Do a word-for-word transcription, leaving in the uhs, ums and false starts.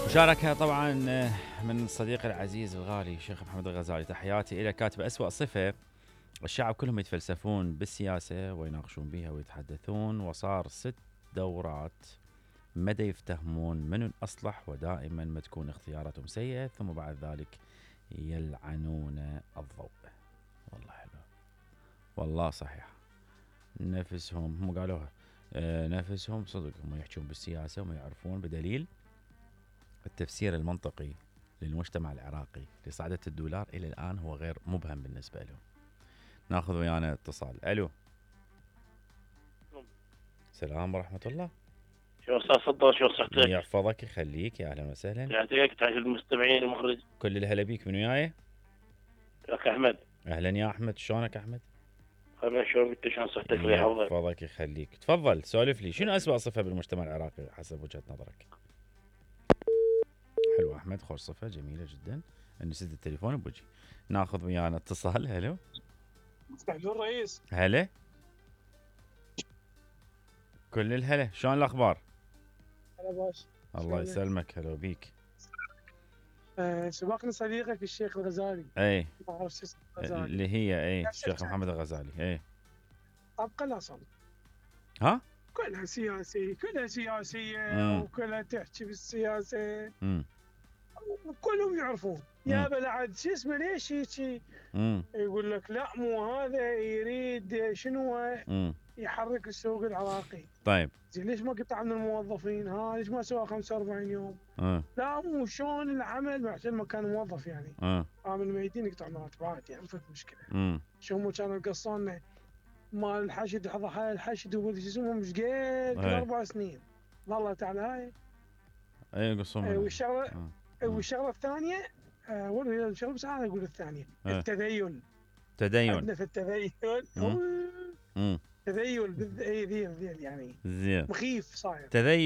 مشاركة طبعا من صديقي العزيز الغالي الشيخ محمد الغزالي، تحياتي إلى كاتب أسوأ صفة. الشعب كلهم يتفلسفون بالسياسة ويناقشون بها ويتحدثون، وصار ست دورات مدى يفتهمون من الأصلح، ودائما ما تكون اختياراتهم سيئة، ثم بعد ذلك يلعنون الضوء. والله حلو، والله صحيح. نفسهم هم قالوها، آه نفسهم صدق هم يحجون بالسياسة وما يعرفون، بدليل التفسير المنطقي للمجتمع العراقي لصعدة الدولار إلى الآن هو غير مبهم بالنسبة له. ناخذ ويانا اتصال. ألو، السلام ورحمة الله. شو استاذ صدق، شو صحتك؟ يحفظك يخليك، يا اهلا وسهلا. يعطيك تعيش المستمعين المخرج. كل الهلا بيك، من وياي؟ اخ احمد. اهلا يا احمد، شلونك احمد؟ خير، شلون انت، شلون صحتك؟ الله يحفظك. يحفظك يخليك، تفضل سولف لي، شنو أسوأ صفة بالمجتمع العراقي حسب وجهة نظرك؟ حلو احمد، خوش صفة جميلة جدا. نسد التليفون بوجي. ناخذ ويانا اتصال. هلو هلو الرئيس. هلا، كل الهلا، شلون الاخبار؟ هلا باش. الله يسلمك، هلا بيك. آه سبقني صديقك الشيخ الغزالي. اي ما اعرف شو اسمه الغزالي اللي هي اي الشيخ محمد الغزالي. اي ابقى الاصل. ها كلها سياسي، كلها سياسيه مم. وكلها تحكي بالسياسه. امم وكلهم يعرفون. يا بلعد شو اسمه ليش هيك؟ امم يقول لك لا مو هذا يريد شنو امم يحرك السوق العراقي. طيب زين ليش ما قطع من الموظفين؟ ها ليش ما سوى خمسة وأربعين يوم؟ اه لا مو شلون العمل عشان ما كان موظف يعني. اه عامل الميتين يقطع مرتبات يعني، ما في مشكله. امم شو هم كانوا يقصون مال الحشد، ضحايا الحشد وشو اسمهم مش قد كل اربع سنين. والله تعالى هاي. اي قصوا أي والشغله آه. أي والشغله الثانيه، آه ولا الشغله بس انا اقول الثانيه. آه. التدين. تدين. عندنا في التدين امم تدين بالذيل يعني زين مخيف صاير. تدين